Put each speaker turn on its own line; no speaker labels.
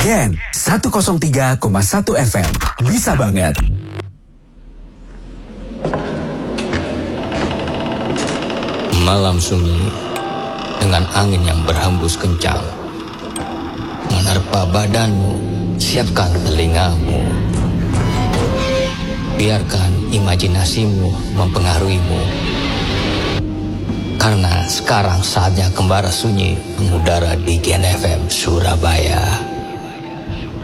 Gen 103,1 FM. Bisa banget.
Malam sunyi dengan angin yang berhembus kencang menerpa badanmu, siapkan telingamu. Biarkan imajinasimu mempengaruhimu. Karena sekarang saatnya Kembara Sunyi mengudara di Gen FM Surabaya.